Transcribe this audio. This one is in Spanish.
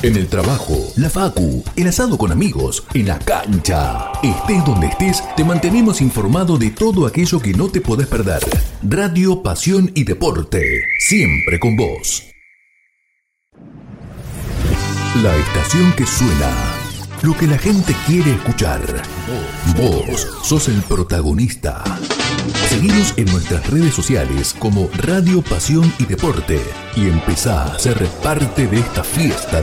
En el trabajo, la facu, el asado con amigos, en la cancha. Estés donde estés, te mantenemos informado de todo aquello que no te podés perder. Radio, pasión y deporte, siempre con vos. La estación que suena, lo que la gente quiere escuchar. Vos sos el protagonista. Seguinos en nuestras redes sociales como Radio, Pasión y Deporte y empezá a ser parte de esta fiesta